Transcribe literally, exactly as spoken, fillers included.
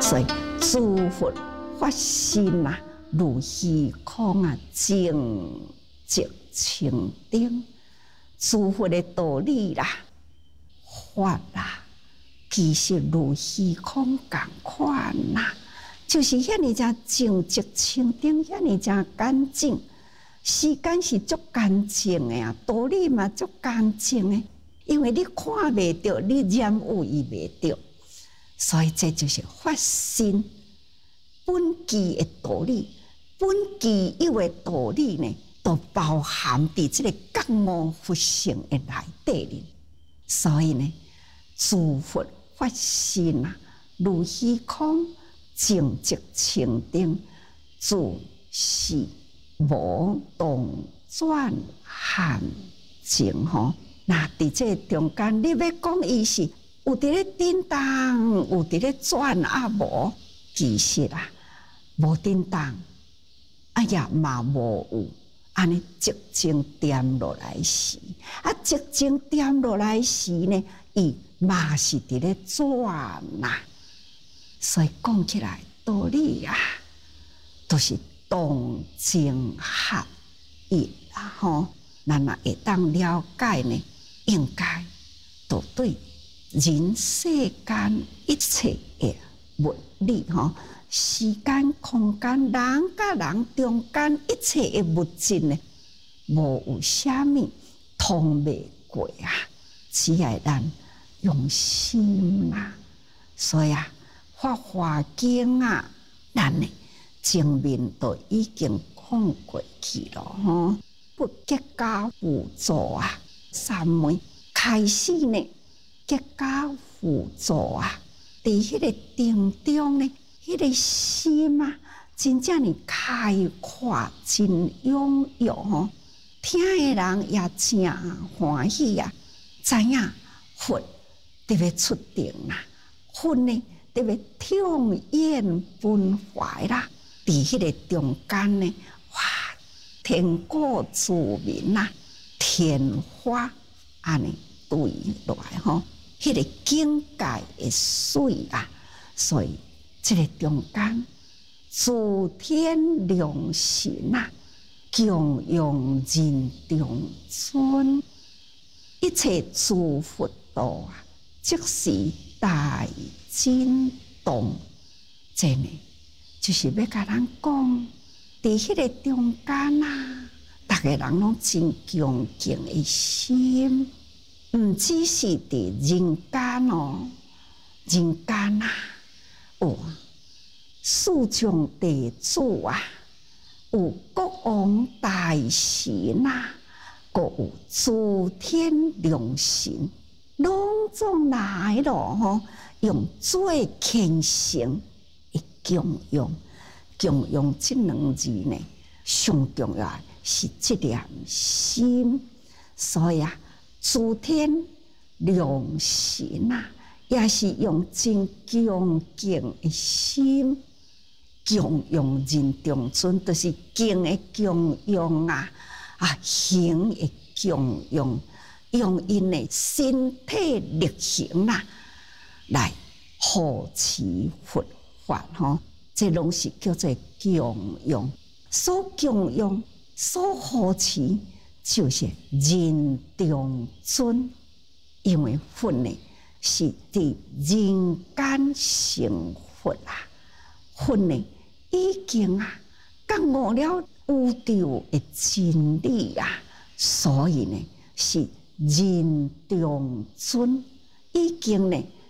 所以诸佛发心啊，如虚空啊，静寂清定。诸佛的道理啦、法啦，其实如虚空共款呐，就是遐尼正静寂清定，遐尼正干净。时间是足干净的啊，道理嘛足干净的，因为你看袂到，你染有伊袂到，所以这就是发心本具的道理。本具有的道理呢，都包含伫这个觉悟佛性的内底里。所以呢，诸佛发心啊，如虚空静寂清定，自是无动转含情吼。那伫这中间，你要讲伊是有伫咧颠动，有伫咧转啊无？其实啊，无颠动，啊也嘛无有。安尼寂静点落来时，啊寂静点落来时呢，伊嘛是伫咧转呐。所以讲起来道理啊，都是动静合一啦吼。咱若会当了解呢，应该都对人世间一切的物理吼。时间、空间、人甲人中间一切的物质呢，无有啥物通袂过啊！只要咱用心啦、啊，所以啊，《法华经》啊，咱呢前面都已經講過去了吼。不結交輔助啊，三昧開始呢，結交輔助啊，伫迄個定中呢。迄个心啊，真正哩開闊，真踴躍吼！聽的人也真歡喜啊！知影佛特別出定啦，佛呢特別暢演本懷啦，伫迄個中間呢，哇！天國之民呐，天花安尼對落來吼，迄、那個境界的水啊，所以。这个中间，诸天良心啊，供養人中尊，一切諸佛道啊，即是大精動。真的就是要甲咱講，伫迄個中間啊，逐個人攏真恭敬的心，毋只是伫人間哦，人間啊。有四眾地主啊，有國王大神啊，閣有諸天良神，攏總來咯吼，用最虔誠的供養，供養這兩字呢，上重要是這念心，所以啊，諸天良神啊。也是用真恭敬的心供養人中尊，就是敬的供養啊，啊行的供養，用因的身體力行啦，來護持佛法吼，這攏是叫做供養。所供養、所護持，就是人中尊，因為佛呢。是伫人間成佛啊！佛呢已經啊覺悟了宇宙的真理啊，所以呢是人中尊，已經呢